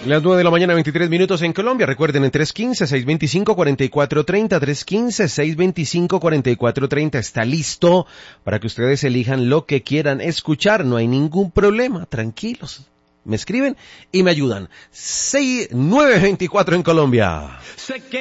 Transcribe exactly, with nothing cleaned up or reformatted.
Las nueve de la mañana, veintitrés minutos en Colombia. Recuerden, en tres uno cinco, seis dos cinco, cuatro cuatro tres cero, tres uno cinco, seis dos cinco, cuatro cuatro tres cero. Está listo para que ustedes elijan lo que quieran escuchar. No hay ningún problema. Tranquilos. Me escriben y me ayudan. seis nueve veinticuatro en Colombia.